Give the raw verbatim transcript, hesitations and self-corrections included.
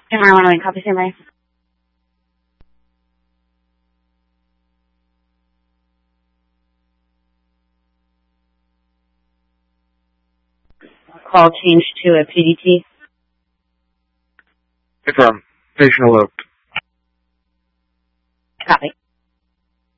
M R one oh eight, copy, stand by. Call changed to a P D T. Confirm. Patient eloped. Copy.